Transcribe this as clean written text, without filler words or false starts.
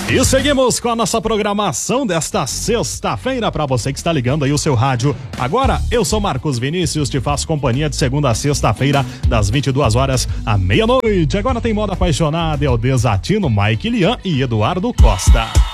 E seguimos com a nossa programação desta sexta-feira para você que está ligando aí o seu rádio. Agora, eu sou Marcos Vinícius, te faço companhia de segunda a sexta-feira, das 22 horas à meia-noite. Agora tem Moda Apaixonada, é o Desatino, Mike Lian e Eduardo Costa.